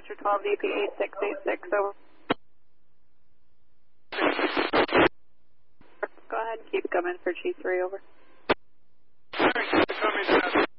Dispatcher 12 DP 8686, over. Go ahead and keep coming for G3, over. Thanks for coming down.